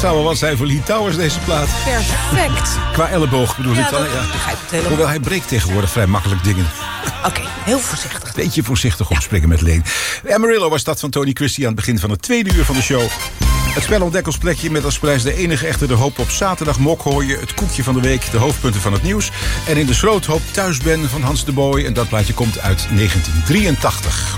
zou wel wat zijn voor Lee Towers, deze plaat. Perfect. Qua elleboog bedoel ik dan. Ik begrijp het helemaal. Hoewel hij breekt tegenwoordig vrij makkelijk dingen. Oké, heel voorzichtig. Beetje voorzichtig opspringen met Leen. Amarillo was dat van Tony Christie aan het begin van het tweede uur van de show. Het spelontdekkersplekje met als prijs de enige echte De Hoop op zaterdag. Mok hoor je, het koekje van de week, de hoofdpunten van het nieuws. En in de schroothoop Thuis ben van Hans de Boy. En dat plaatje komt uit 1983.